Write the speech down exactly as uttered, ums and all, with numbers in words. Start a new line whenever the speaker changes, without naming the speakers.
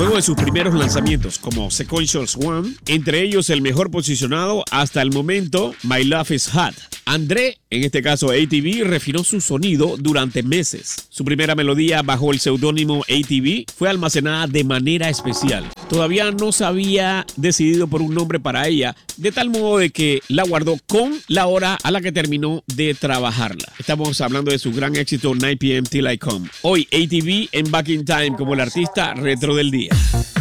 luego de sus primeros lanzamientos como Sequentials One, entre ellos el mejor posicionado hasta el momento, My Love is Hot. André, en este caso A T V, refinó su sonido durante meses. Su primera melodía bajo el seudónimo A T V fue almacenada de manera especial. Todavía no se había decidido por un nombre para ella, de tal modo de que la guardó con la hora a la que terminó de trabajarla. Estamos hablando de su gran éxito nine p m Till I Come. Hoy A T V en Back in Time como el artista retro del día.